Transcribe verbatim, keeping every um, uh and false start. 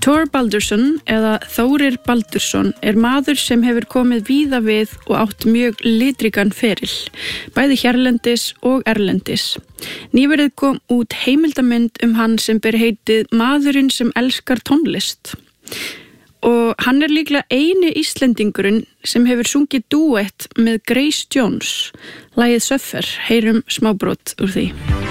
Thor Baldursson eða Þórir Baldursson er maður sem hefur komið víða við og átt mjög litríkan feril, bæði hérlendis og erlendis. Nýverið kom út heimildamynd um hann sem ber heitið Maðurinn sem elskar tónlist. Og hann er líklega eini Íslendingurinn sem hefur sungið dúett með Grace Jones, lagið Suffer, heyrum smábrot úr því.